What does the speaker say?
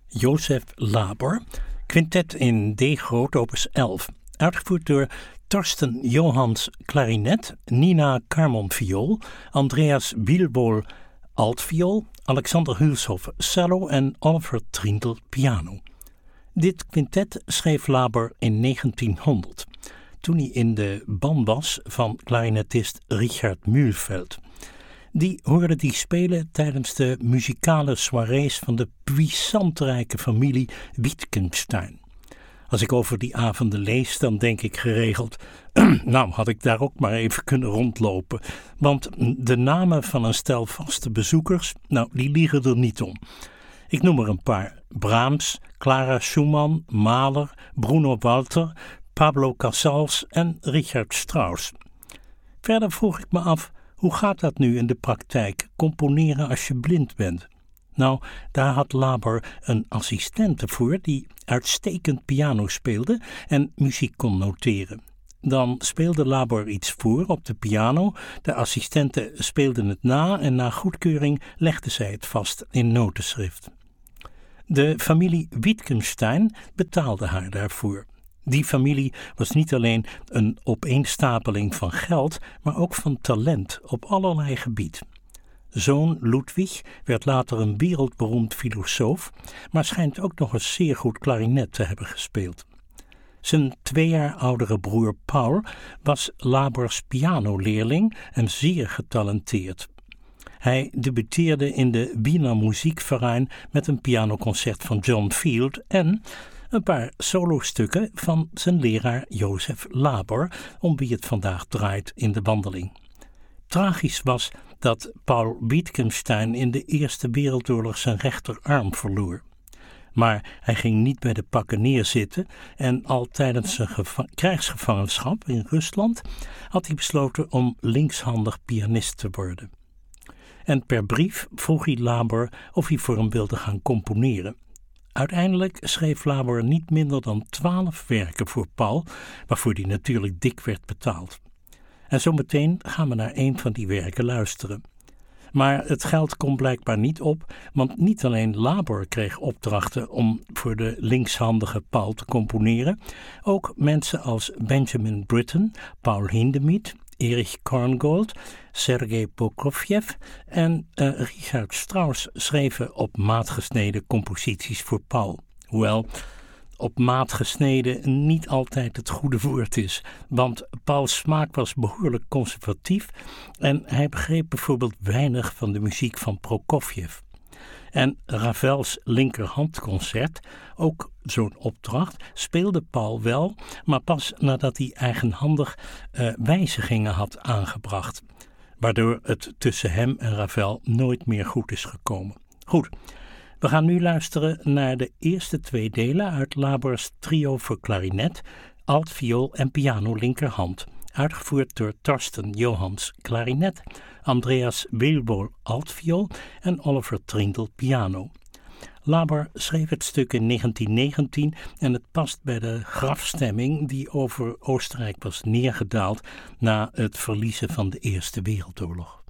Josef Labor, quintet in D groot opus 11, uitgevoerd door Torsten Johans klarinet, Nina Carmon viool, Andreas Bielbol altviool, Alexander Hulshoff cello en Oliver Trindl piano. Dit quintet schreef Labor in 1900, toen hij in de ban was van klarinetist Richard Mühlfeld. Die hoorde die spelen tijdens de muzikale soirées van de puissantrijke familie Wittgenstein. Als ik over die avonden lees, dan denk ik geregeld, nou had ik daar ook maar even kunnen rondlopen. Want de namen van een stel vaste bezoekers, nou die liegen er niet om. Ik noem er een paar: Brahms, Clara Schumann, Mahler, Bruno Walter, Pablo Casals en Richard Strauss. Verder vroeg ik me af, hoe gaat dat nu in de praktijk, componeren als je blind bent? Nou, daar had Labor een assistente voor die uitstekend piano speelde en muziek kon noteren. Dan speelde Labor iets voor op de piano, de assistente speelde het na en na goedkeuring legde zij het vast in notenschrift. De familie Wittgenstein betaalde haar daarvoor. Die familie was niet alleen een opeenstapeling van geld, maar ook van talent op allerlei gebied. Zoon Ludwig werd later een wereldberoemd filosoof, maar schijnt ook nog eens zeer goed klarinet te hebben gespeeld. Zijn 2 jaar oudere broer Paul was Labors pianoleerling en zeer getalenteerd. Hij debuteerde in de Wiener Musikverein met een pianoconcert van John Field en een paar solostukken van zijn leraar Josef Labor, om wie het vandaag draait in de wandeling. Tragisch was dat Paul Wittgenstein in de Eerste Wereldoorlog zijn rechterarm verloor. Maar hij ging niet bij de pakken neerzitten en al tijdens zijn krijgsgevangenschap in Rusland had hij besloten om linkshandig pianist te worden. En per brief vroeg hij Labor of hij voor hem wilde gaan componeren. Uiteindelijk schreef Labor niet minder dan 12 werken voor Paul, waarvoor hij natuurlijk dik werd betaald. En zometeen gaan we naar een van die werken luisteren. Maar het geld kon blijkbaar niet op, want niet alleen Labor kreeg opdrachten om voor de linkshandige Paul te componeren, ook mensen als Benjamin Britten, Paul Hindemith, Erich Korngold, Sergei Prokofjev en Richard Strauss schreven op maat gesneden composities voor Paul. Hoewel op maat gesneden niet altijd het goede woord is, want Pauls smaak was behoorlijk conservatief en hij begreep bijvoorbeeld weinig van de muziek van Prokofjev. En Ravels linkerhandconcert, ook zo'n opdracht, speelde Paul wel, maar pas nadat hij eigenhandig wijzigingen had aangebracht, waardoor het tussen hem en Ravel nooit meer goed is gekomen. Goed, we gaan nu luisteren naar de eerste 2 delen uit Labors trio voor klarinet, altviool en piano linkerhand, uitgevoerd door Torsten Johans klarinet, Andreas Bielbol altviool en Oliver Trindl piano. Labor schreef het stuk in 1919 en het past bij de grafstemming die over Oostenrijk was neergedaald na het verliezen van de Eerste Wereldoorlog.